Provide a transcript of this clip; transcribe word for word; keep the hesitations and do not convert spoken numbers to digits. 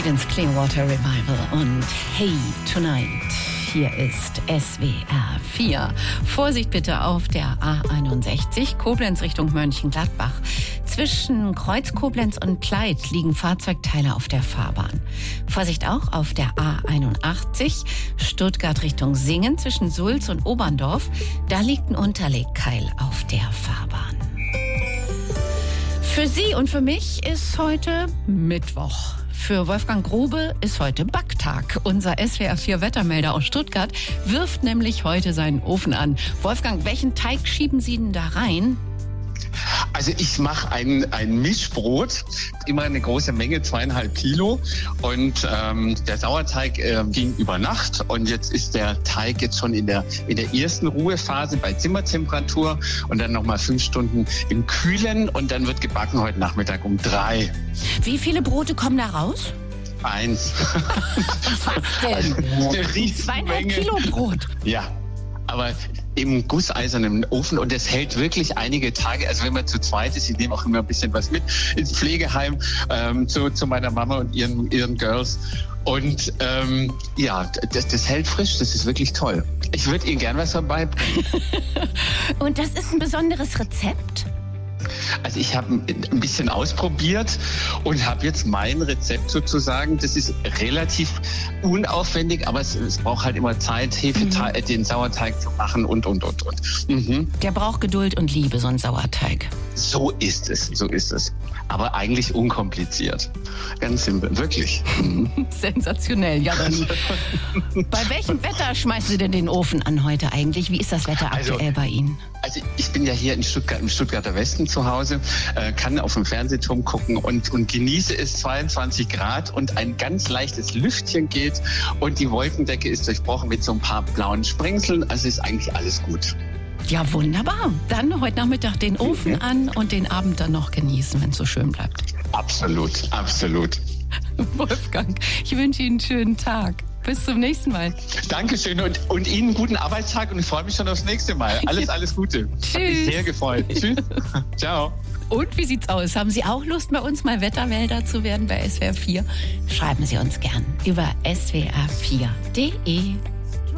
Creedence Clearwater Revival und Hey Tonight. Hier ist S W R vier. Vorsicht bitte auf der A einundsechzig, Koblenz Richtung Mönchengladbach. Zwischen Kreuz Koblenz und Kleid liegen Fahrzeugteile auf der Fahrbahn. Vorsicht auch auf der A einundachtzig, Stuttgart Richtung Singen zwischen Sulz und Oberndorf. Da liegt ein Unterlegkeil auf der Fahrbahn. Für Sie und für mich ist heute Mittwoch. Für Wolfgang Grube ist heute Backtag. Unser S W R vier Wettermelder aus Stuttgart wirft nämlich heute seinen Ofen an. Wolfgang, welchen Teig schieben Sie denn da rein? Also ich mache ein, ein Mischbrot, immer eine große Menge, zweieinhalb Kilo. Und ähm, der Sauerteig äh, ging über Nacht. Und jetzt ist der Teig jetzt schon in der, in der ersten Ruhephase bei Zimmertemperatur. Und dann nochmal fünf Stunden im Kühlen. Und dann wird gebacken heute Nachmittag um drei. Wie viele Brote kommen da raus? Eins. Was denn? Eine Zweieinhalb Kilo Brot. Ja. Aber im gusseisernen Ofen und das hält wirklich einige Tage. Also wenn man zu zweit ist, ich nehme auch immer ein bisschen was mit ins Pflegeheim ähm, zu, zu meiner Mama und ihren, ihren Girls. Und ähm, ja, das, das hält frisch, das ist wirklich toll. Ich würde Ihnen gern was vorbeibringen. Und das ist ein besonderes Rezept? Also ich habe ein bisschen ausprobiert und habe jetzt mein Rezept sozusagen. Das ist relativ unaufwendig, aber es, es braucht halt immer Zeit, Hefe, mhm. den Sauerteig zu machen und, und, und, und. Mhm. Der braucht Geduld und Liebe, so ein Sauerteig. So ist es, so ist es. Aber eigentlich unkompliziert. Ganz simpel, wirklich. Mhm. Sensationell, ja dann. Bei welchem Wetter schmeißen Sie denn den Ofen an heute eigentlich? Wie ist das Wetter aktuell also, bei Ihnen? Also ich bin ja hier in Stuttgart, im Stuttgarter Westen zu Hause, äh, kann auf dem Fernsehturm gucken und, und genieße es zweiundzwanzig Grad und ein ganz leichtes Lüftchen geht und die Wolkendecke ist durchbrochen mit so ein paar blauen Sprengseln. Also ist eigentlich alles gut. Ja, wunderbar. Dann heute Nachmittag den Ofen mhm. an und den Abend dann noch genießen, wenn es so schön bleibt. Absolut, absolut. Wolfgang, ich wünsche Ihnen einen schönen Tag. Bis zum nächsten Mal. Dankeschön und, und Ihnen einen guten Arbeitstag und ich freue mich schon aufs nächste Mal. Alles, alles Gute. Tschüss. Hat mich sehr gefreut. Tschüss. Ciao. Und wie sieht's aus? Haben Sie auch Lust, bei uns mal Wettermelder zu werden bei S W R vier? Schreiben Sie uns gern über S W R vier punkt de.